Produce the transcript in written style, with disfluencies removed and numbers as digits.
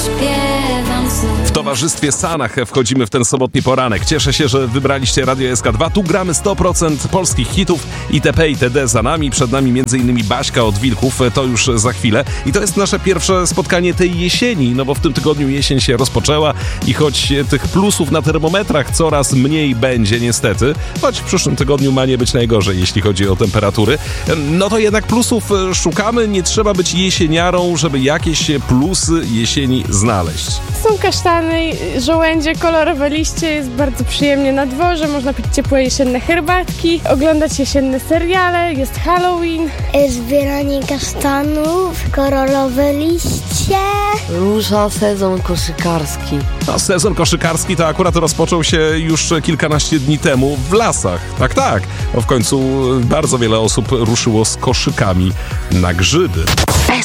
śpiewam znów. W towarzystwie Sanach wchodzimy w ten sobotni poranek. Cieszę się, że wybraliście Radio SK2. Tu gramy 100% polskich hitów itp. itd. Za nami, przed nami m.in. Baśka od Wilków, to już za chwilę. I to jest nasze pierwsze spotkanie tej jesieni, no bo w tym tygodniu jesień się rozpoczęła i choć tych plusów na termometrach coraz mniej będzie niestety, choć w przyszłym tygodniu ma nie być najgorzej, jeśli chodzi o temperatury, no to jednak plusów szukamy. Nie trzeba być jesieniarą, żeby jakieś plusy jesieni znaleźć. Są kasztany, żołędzie, kolorowe liście, jest bardzo przyjemnie na dworze, można pić ciepłe jesienne herbatki, oglądać jesienne seriale, jest Halloween. Zbieranie kasztanów, kolorowe liście. Rusza sezon koszykarski. A sezon koszykarski to akurat rozpoczął się już kilkanaście dni temu w lasach. Tak. W końcu bardzo wiele osób ruszyło z koszykami na grzyby.